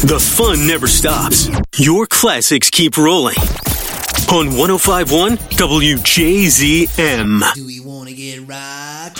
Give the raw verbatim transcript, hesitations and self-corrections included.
The fun never stops. Your classics keep rolling. On one oh five point one W J Z M. Do we want to get rocked?